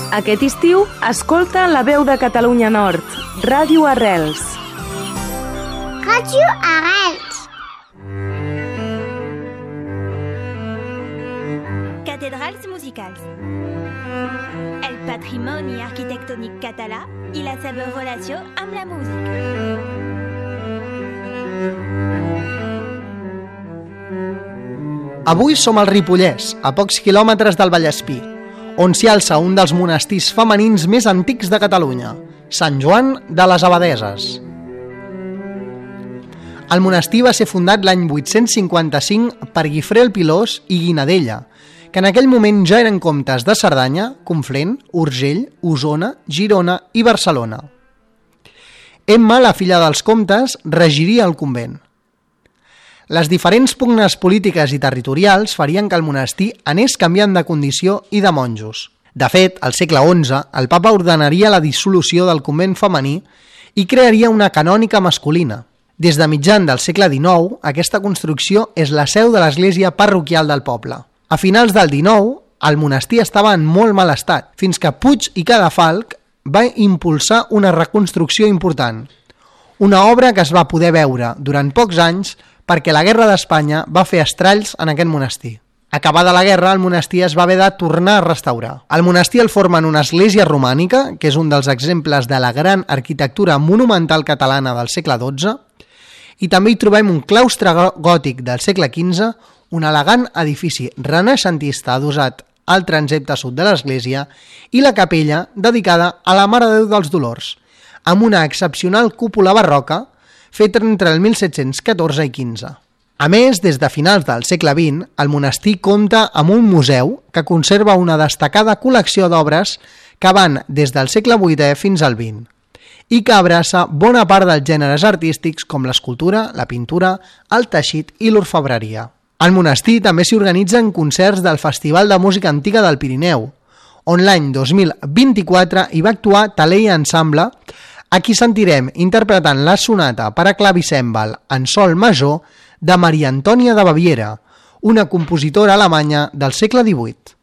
Aquest estiu, escolta la veu de Catalunya Nord, Ràdio Arrels. Ràdio Arrels. Cathédrales musicales. El patrimoni arquitectònic català i la seva relació amb la música. Avui som al Ripollès, a pocs quilòmetres del Vallespí, on s'hi alça un dels monestirs femenins més antics de Catalunya, Sant Joan de les Abadeses. El monestir va ser fundat l'any 855 per Guifré el Pilós i Guinadella, que en aquell moment ja eren comtes de Cerdanya, Conflent, Urgell, Osona, Girona i Barcelona. Emma, la filla dels comtes, regiria el convent. Les diferents pugnes polítiques i territorials farien que el monestir anés canviant de condició i de monjos. De fet, al segle XI, el papa ordenaria la dissolució del convent femení i crearia una canònica masculina. Des de mitjan del segle XIX, aquesta construcció és la seu de l'església parroquial del poble. A finals del XIX, el monestir estava en molt mal estat, fins que Puig i Cadafalch va impulsar una reconstrucció important. Una obra que es va poder veure durant pocs anys perquè la Guerra d'Espanya va fer estralls en aquest monestir. Acabada la guerra, el monestir es va haver de tornar a restaurar. El monestir el formen una església romànica, que és un dels exemples de la gran arquitectura monumental catalana del segle XII, i també hi trobem un claustre gòtic del segle XV, un elegant edifici renaixentista adossat al transsepte sud de l'església i la capella dedicada a la Mare de Déu dels Dolors, amb una excepcional cúpula barroca fet entre el 1714 i 15. A més, des de finals del segle XX, el monestir compta amb un museu que conserva una destacada col·lecció d'obres que van des del segle VIII fins al XX i que abraça bona part dels gèneres artístics com l'escultura, la pintura, el teixit i l'orfebreria. Al monestir també s'hi organitzen concerts del Festival de Música Antiga del Pirineu, on l'any 2024 hi va actuar Talei Ensemble. Aquí sentirem interpretant la sonata per a clavicèmbal en sol major de Maria Antònia de Baviera, una compositora alemanya del segle XVIII.